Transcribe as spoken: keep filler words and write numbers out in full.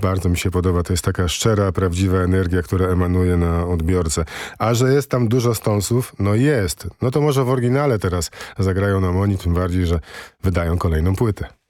Bardzo mi się podoba. To jest taka szczera, prawdziwa energia, która emanuje na odbiorcę. A że jest tam dużo Stonesów? No jest. No to może w oryginale teraz zagrają nam oni, tym bardziej, że wydają kolejną płytę.